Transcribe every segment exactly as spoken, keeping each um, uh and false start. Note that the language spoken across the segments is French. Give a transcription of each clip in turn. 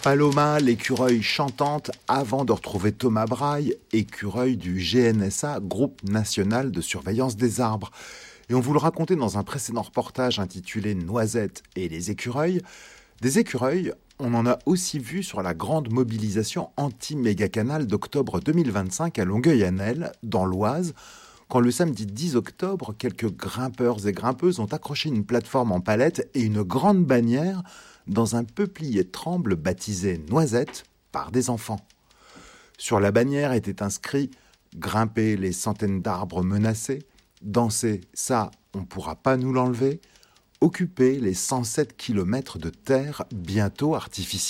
Paloma, l'écureuil chantante, avant de retrouver Thomas Braille, écureuil du G N S A, Groupe National de Surveillance des Arbres. Et on vous le racontait dans un précédent reportage intitulé « Noisettes et les écureuils ». Des écureuils, on en a aussi vu sur la grande mobilisation anti-méga-canal d'octobre deux mille vingt-cinq à Longueuil-Hanel, dans l'Oise, quand le samedi dix octobre, quelques grimpeurs et grimpeuses ont accroché une plateforme en palette et une grande bannière dans un peuplier tremble baptisé Noisette par des enfants. Sur la bannière était inscrit « Grimper les centaines d'arbres menacés, danser, ça, on pourra pas nous l'enlever, occuper les cent sept kilomètres de terre bientôt artificialisée ».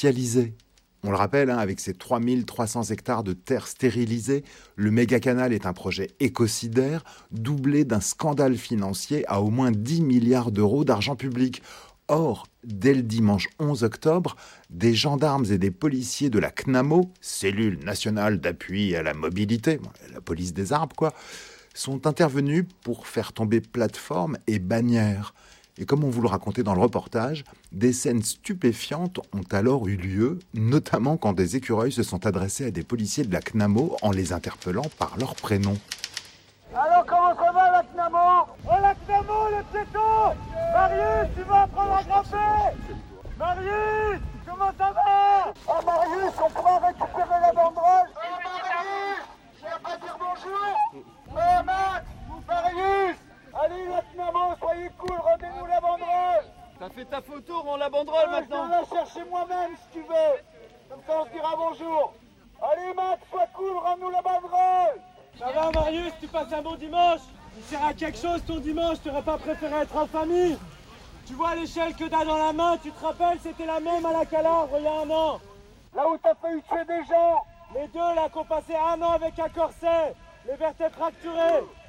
On le rappelle, hein, avec ses trois mille trois cents hectares de terre stérilisée, le méga-canal est un projet écocidaire doublé d'un scandale financier à au moins dix milliards d'euros d'argent public. Or, dès le dimanche onze octobre, des gendarmes et des policiers de la C N A M O, Cellule nationale d'appui à la mobilité, la police des arbres quoi, sont intervenus pour faire tomber plateforme et bannière. Et comme on vous le racontait dans le reportage, des scènes stupéfiantes ont alors eu lieu, notamment quand des écureuils se sont adressés à des policiers de la C N A M O en les interpellant par leur prénom. Alors comment ça va la C N A M O? Oh la C N A M O, les piétons! Marius, tu vas apprendre à grimper! Marius, comment ça va? Oh Marius, on pourra récupérer la banderole? Oh Marius, je viens pas dire bonjour! Oh Max, Marius! Allez la C N A M O, soyez cool, rendez-nous la banderole! T'as fait ta photo, rends la banderole ouais, maintenant! Je viens la chercher moi-même si tu veux! Comme ça on se dira bonjour! Allez Max, sois cool, rends-nous la banderole! Ça va Marius, tu passes un bon dimanche? Il sert à quelque chose ton dimanche, tu n'aurais pas préféré être en famille? Tu vois l'échelle que t'as dans la main, tu te rappelles, c'était la même à la Calandre il y a un an. Là où t'as failli tuer des gens. Les deux là qui ont passé un an avec un corset, les vertèbres fracturées.